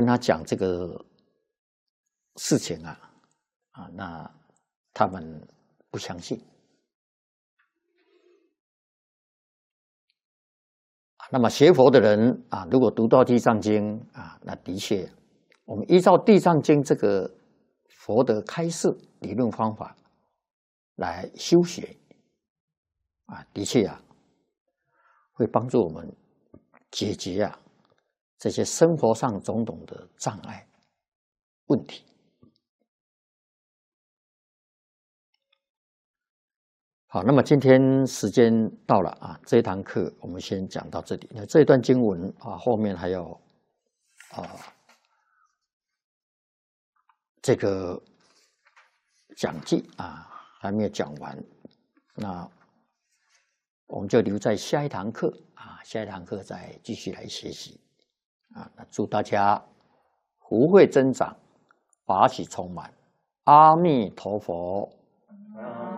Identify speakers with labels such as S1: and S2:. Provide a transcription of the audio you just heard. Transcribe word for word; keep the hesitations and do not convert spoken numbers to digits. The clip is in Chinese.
S1: 他讲这个事情啊，啊，那他们不相信。那么学佛的人啊，如果读到《地藏经》啊，那的确，我们依照《地藏经》这个佛的开示理论方法来修学啊，的确啊，会帮助我们解决啊这些生活上种种的障碍问题。好，那么今天时间到了啊，这一堂课我们先讲到这里。那这一段经文啊，后面还有啊这个讲记啊还没有讲完，那我们就留在下一堂课啊，下一堂课再继续来学习啊。那祝大家福慧增长，法喜充满，阿弥陀佛。